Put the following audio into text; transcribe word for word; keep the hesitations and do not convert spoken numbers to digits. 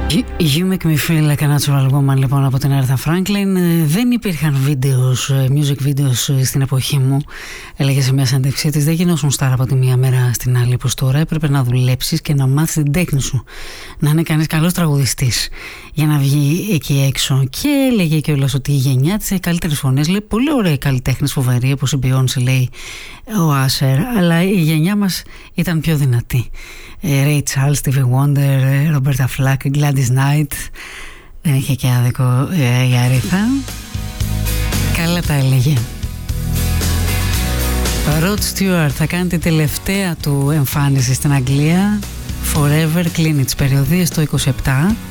You Make Me Feel Like a Natural Woman, λοιπόν, από την Aretha Franklin. Δεν υπήρχαν βίντεο, music videos στην εποχή μου, έλεγε σε μια συνέντευξή της. Δεν γινόσουν στάρα από τη μία μέρα στην άλλη, όπως τώρα. Έπρεπε να δουλέψεις και να μάθεις την τέχνη σου, να είναι κανείς καλός τραγουδιστής για να βγει εκεί έξω. Και έλεγε κιόλας ότι η γενιά της έχει καλύτερες φωνές. Λέει πολύ ωραία καλλιτέχνες, φοβερή, όπως η Beyoncé, λέει ο Άσερ, αλλά η γενιά μας ήταν πιο δυνατή. Ray Charles, Stevie Wonder, Roberta Flack, Gladys Knight. Δεν είχε και άδικο η Aretha. Καλά τα έλεγε. Ο Rod Stewart θα κάνει την τελευταία του εμφάνιση στην Αγγλία. Forever, κλείνει τις περιοδίες το είκοσι επτά.